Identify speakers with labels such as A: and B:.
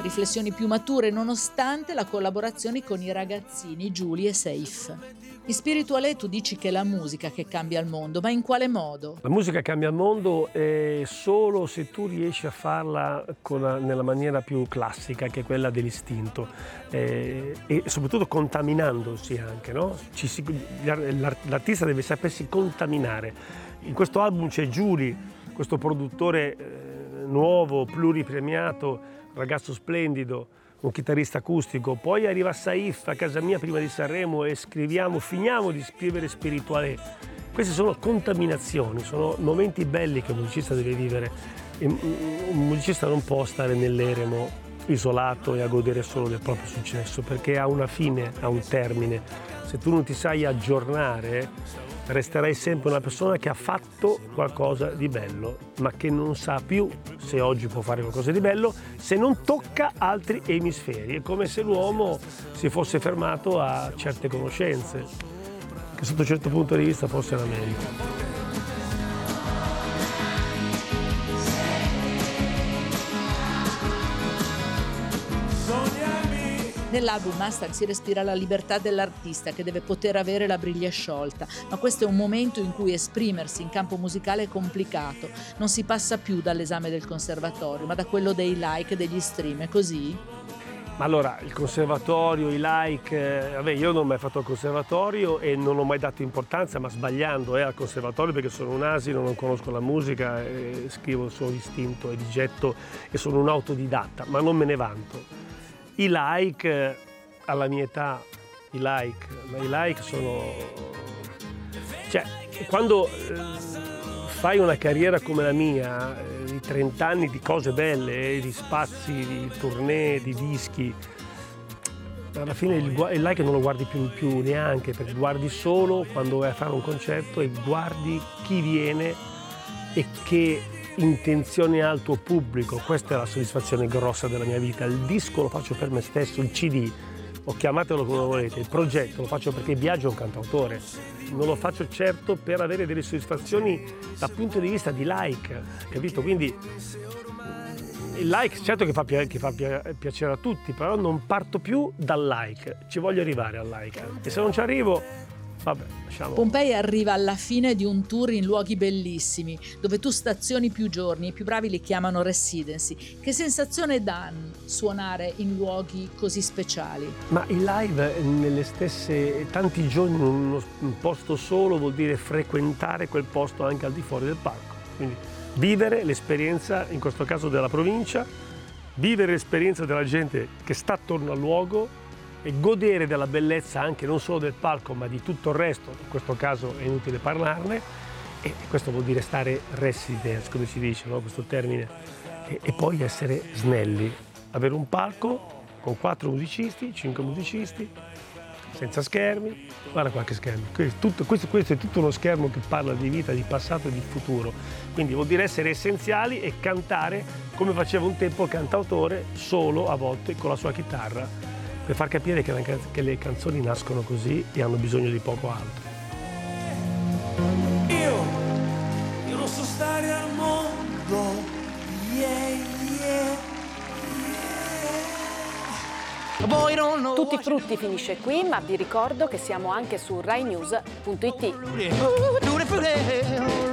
A: riflessioni più mature nonostante la collaborazione con i ragazzini Giulia e Seif. In Spirituale tu dici che è la musica che cambia il mondo, ma in quale modo?
B: La musica cambia il mondo solo se tu riesci a farla nella maniera più classica, che è quella dell'istinto, e soprattutto contaminandosi anche, no? L'artista deve sapersi contaminare. In questo album c'è Giulia, questo produttore nuovo, pluripremiato, ragazzo splendido, un chitarrista acustico. Poi arriva Saif a casa mia prima di Sanremo e finiamo di scrivere Spirituale. Queste sono contaminazioni, sono momenti belli che un musicista deve vivere. E un musicista non può stare nell'eremo isolato e a godere solo del proprio successo, perché ha una fine, ha un termine. Se tu non ti sai aggiornare, resterai sempre una persona che ha fatto qualcosa di bello, ma che non sa più se oggi può fare qualcosa di bello se non tocca altri emisferi. È come se l'uomo si fosse fermato a certe conoscenze, che sotto un certo punto di vista forse era meglio.
A: Nell'album Mustang si respira la libertà dell'artista che deve poter avere la briglia sciolta, ma questo è un momento in cui esprimersi in campo musicale è complicato. Non si passa più dall'esame del conservatorio, ma da quello dei like e degli stream, è così?
B: Ma allora, il conservatorio, i like, io non ho mai fatto il conservatorio e non ho mai dato importanza, ma sbagliando al conservatorio, perché sono un asino, non conosco la musica, scrivo solo istinto e di getto e sono un autodidatta, ma non me ne vanto. I like, alla mia età, i like sono... Cioè, quando fai una carriera come la mia, di 30 anni di cose belle, di spazi, di tournée, di dischi, alla fine il like non lo guardi più neanche, perché guardi solo quando vai a fare un concerto e guardi chi viene e che intenzione ha il tuo pubblico. Questa è la soddisfazione grossa della mia vita. Il disco lo faccio per me stesso, il CD, o chiamatelo come volete, il progetto lo faccio perché Biagio è un cantautore, non lo faccio certo per avere delle soddisfazioni dal punto di vista di like, capito? Quindi il like certo che fa piacere a tutti, però non parto più dal like, ci voglio arrivare al like, e se non ci arrivo, vabbè, lasciamo.
A: Pompei arriva alla fine di un tour in luoghi bellissimi, dove tu stazioni più giorni, i più bravi li chiamano residency. Che sensazione dà suonare in luoghi così speciali?
B: Ma il live nelle stesse, tanti giorni in un posto solo vuol dire frequentare quel posto anche al di fuori del palco. Quindi vivere l'esperienza, in questo caso della provincia, vivere l'esperienza della gente che sta attorno al luogo, e godere della bellezza anche non solo del palco ma di tutto il resto. In questo caso è inutile parlarne, e questo vuol dire stare residence, come si dice, no? Questo termine, e poi essere snelli, avere un palco con 4 musicisti, 5 musicisti, senza schermi. Guarda qualche schermo, questo è tutto uno schermo che parla di vita, di passato e di futuro, quindi vuol dire essere essenziali e cantare come faceva un tempo il cantautore, solo a volte con la sua chitarra, per far capire che le canzoni nascono così e hanno bisogno di poco altro.
C: Io non so stare al mondo,
D: Tutti frutti finisce qui, ma vi ricordo che siamo anche su RaiNews.it.